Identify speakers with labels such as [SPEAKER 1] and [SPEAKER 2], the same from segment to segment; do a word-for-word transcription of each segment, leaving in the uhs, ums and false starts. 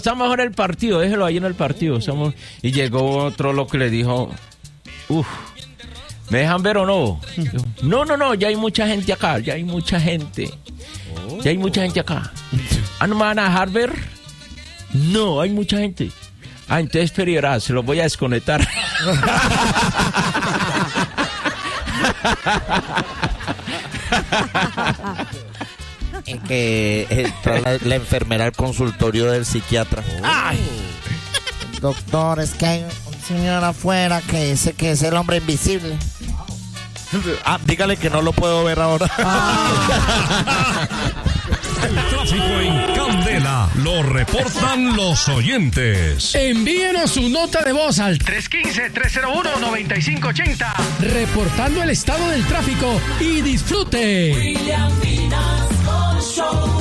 [SPEAKER 1] está mejor el partido, déjelo ahí en el partido. Estamos... Y llegó otro loco y le dijo, uff, ¿me dejan ver o no? Dijo, no, no, no, ya hay mucha gente acá, ya hay mucha gente. Ya hay mucha gente acá. ¿Ah, no me van a dejar ver? No, hay mucha gente. Ah, entonces esperará, se los voy a desconectar.
[SPEAKER 2] Es que entró la, la enfermera al consultorio del psiquiatra.
[SPEAKER 1] ¡Ay!
[SPEAKER 2] Doctor, es que hay un señor afuera que dice que es el hombre invisible. Ah, dígale que no lo puedo ver ahora.
[SPEAKER 3] Ah. El tráfico en Candela lo reportan los oyentes.
[SPEAKER 4] Envíenos su nota de voz al tres uno cinco, tres cero uno, nueve cinco ocho cero, reportando el estado del tráfico y disfrute. William Vinasco Show.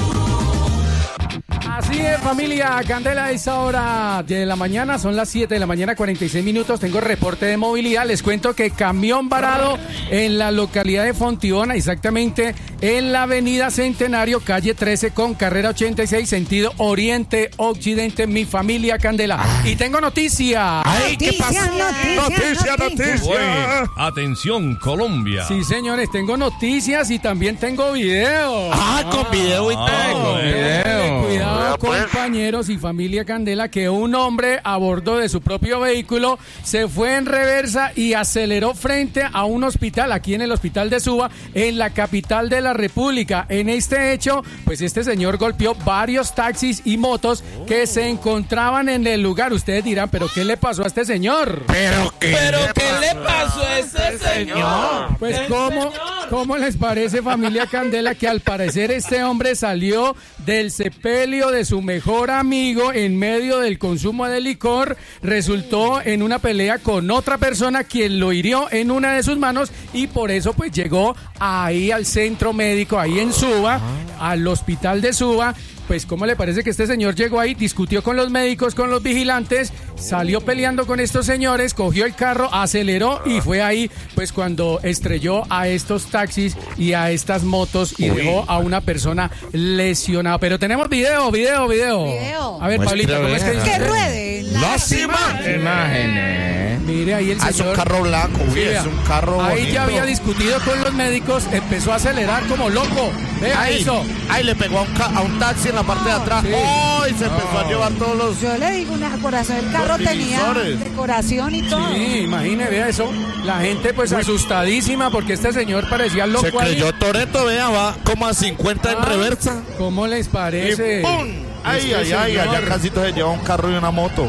[SPEAKER 4] Así es, familia Candela, a esa hora de la mañana, son las siete de la mañana, cuarenta y seis minutos, tengo reporte de movilidad, les cuento que camión varado en la localidad de Fontibón, exactamente en la avenida Centenario, calle trece con carrera ochenta y seis, sentido oriente-occidente, mi familia Candela. Ay. Y tengo noticia.
[SPEAKER 2] Ay, ¿qué pasa?
[SPEAKER 3] Noticia, noticia, noticia. noticia. Atención, Colombia.
[SPEAKER 4] Sí, señores, tengo noticias y también tengo video.
[SPEAKER 2] Ah, con video y todo.
[SPEAKER 4] Ah, con video. Cuidado, compañeros y familia Candela, que un hombre a bordo de su propio vehículo se fue en reversa y aceleró frente a un hospital, aquí en el hospital de Suba, en la capital de la República. En este hecho, pues este señor golpeó varios taxis y motos que se encontraban en el lugar. Ustedes dirán, ¿pero qué le pasó a este señor?
[SPEAKER 2] ¿Pero qué,
[SPEAKER 1] ¿Pero
[SPEAKER 2] le,
[SPEAKER 1] qué le pasó a ese señor?
[SPEAKER 4] Pues, ¿cómo, ¿cómo les parece, familia Candela, que al parecer este hombre salió del sepelio de su mejor amigo en medio del consumo de licor, resultó en una pelea con otra persona quien lo hirió en una de sus manos y por eso pues llegó ahí al centro médico, ahí en Suba, al hospital de Suba? Pues, ¿cómo le parece que este señor llegó ahí, discutió con los médicos, con los vigilantes, salió peleando con estos señores, cogió el carro, aceleró y fue ahí, pues, cuando estrelló a estos taxis y a estas motos y Uy. dejó a una persona lesionada? Pero tenemos video, video, video.
[SPEAKER 5] Video.
[SPEAKER 4] A ver, Pablita, ¿cómo es que dice?
[SPEAKER 5] Que ruede.
[SPEAKER 2] Las imágenes.
[SPEAKER 1] Imágenes.
[SPEAKER 4] Mire, ahí el señor.
[SPEAKER 2] Ah, es un carro blanco, uy,
[SPEAKER 4] sí,
[SPEAKER 2] es un carro
[SPEAKER 4] Ahí
[SPEAKER 2] bonito.
[SPEAKER 4] ya había discutido con los médicos, empezó a acelerar como loco. Vea
[SPEAKER 2] Ay,
[SPEAKER 4] eso.
[SPEAKER 2] Ay, le pegó a un, ca- a un taxi en la parte de atrás.
[SPEAKER 4] Sí.
[SPEAKER 2] ¡Oh! Y se empezó a llevar todos los...
[SPEAKER 5] Yo le digo una decoración, el carro
[SPEAKER 2] Los
[SPEAKER 5] tenía
[SPEAKER 2] divisores.
[SPEAKER 5] decoración y todo.
[SPEAKER 4] Sí, imagine, vea eso. La gente pues Uy. asustadísima porque este señor parecía loco.
[SPEAKER 2] Se creyó Toretto, vea, va como a cincuenta en
[SPEAKER 4] Ah,
[SPEAKER 2] reversa.
[SPEAKER 4] ¿Cómo les parece?
[SPEAKER 2] Y ¡pum! Ay,
[SPEAKER 4] Este
[SPEAKER 2] ay, ay,
[SPEAKER 4] señor.
[SPEAKER 2] allá casi se lleva un carro y una moto.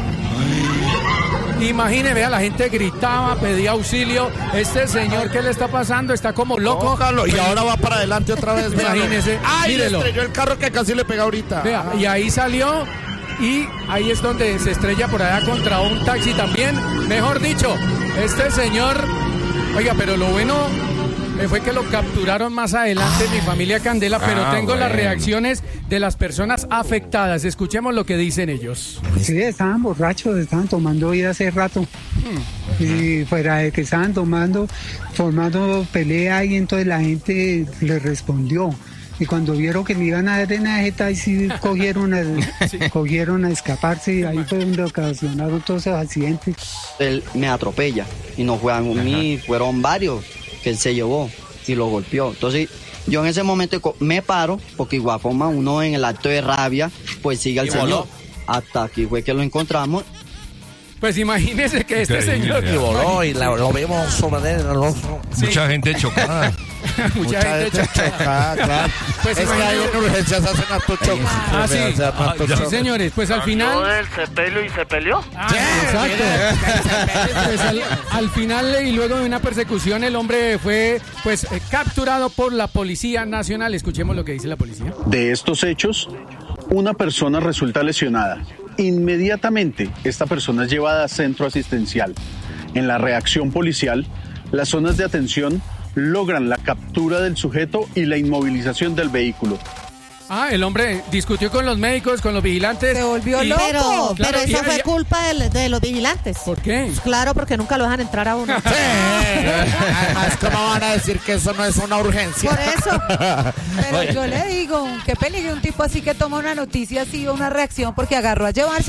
[SPEAKER 4] Imagine, vea, la gente gritaba, pedía auxilio. Este señor, ¿qué le está pasando? Está como loco.
[SPEAKER 2] Ójalo, y ahora va para adelante otra vez.
[SPEAKER 4] Imagínese.
[SPEAKER 2] Ay,
[SPEAKER 4] Mírelo.
[SPEAKER 2] le estrelló el carro que casi le pega ahorita.
[SPEAKER 4] Vea, y ahí salió y ahí es donde se estrella por allá contra un taxi también. Mejor dicho, este señor, oiga, pero lo bueno eh, fue que lo capturaron más adelante, mi familia Candela, pero
[SPEAKER 1] Ah,
[SPEAKER 4] tengo
[SPEAKER 1] bueno.
[SPEAKER 4] las reacciones de las personas afectadas. Escuchemos lo que dicen ellos.
[SPEAKER 6] Sí, estaban borrachos, estaban tomando ya hace rato. Y fuera de que estaban tomando, formando pelea y entonces la gente le respondió. Y cuando vieron que le iban a dar en la jeta, y sí cogieron a, sí. cogieron a escaparse y ahí fue donde ocasionaron todos esos accidentes.
[SPEAKER 7] Él me atropella y no fue a mí, fueron varios que él se llevó y lo golpeó. Entonces yo en ese momento me paro, porque igual forma uno en el acto de rabia, pues sigue al señor. Hasta aquí fue que lo encontramos.
[SPEAKER 4] Pues imagínese que este
[SPEAKER 3] Increíble.
[SPEAKER 4] señor...
[SPEAKER 2] Y voló y la, lo vimos sobre el rostro.
[SPEAKER 4] Sí.
[SPEAKER 3] Mucha gente chocada.
[SPEAKER 4] Mucha,
[SPEAKER 2] Mucha
[SPEAKER 4] gente
[SPEAKER 2] gente chocada, claro.
[SPEAKER 4] Pues
[SPEAKER 2] es que ahí en urgencias hacen actos chocos.
[SPEAKER 4] Ah, sí.
[SPEAKER 3] Ah, ya.
[SPEAKER 4] Sí, señores, pues al final...
[SPEAKER 8] del sepelio y se peleó.
[SPEAKER 4] Ah, exacto. Pues al, al final y luego de una persecución el hombre fue pues eh, capturado por la Policía Nacional. Escuchemos lo que dice la policía.
[SPEAKER 9] De estos hechos, una persona resulta lesionada. Inmediatamente, esta persona es llevada a centro asistencial. En la reacción policial, las zonas de atención logran la captura del sujeto y la inmovilización del vehículo.
[SPEAKER 4] Ah, el hombre discutió con los médicos, con los vigilantes.
[SPEAKER 5] Se volvió
[SPEAKER 4] y-
[SPEAKER 5] loco.
[SPEAKER 10] Pero,
[SPEAKER 4] Claro,
[SPEAKER 10] pero
[SPEAKER 4] y-
[SPEAKER 10] eso
[SPEAKER 4] y-
[SPEAKER 10] fue culpa de, de los vigilantes.
[SPEAKER 4] ¿Por qué?
[SPEAKER 10] Pues claro, porque nunca lo dejan entrar a uno.
[SPEAKER 2] Sí. Además, ¿cómo van a decir que eso no es una urgencia?
[SPEAKER 5] Por eso. Pero yo le digo, qué peligro un tipo así que toma una noticia así o una reacción porque agarró a llevarse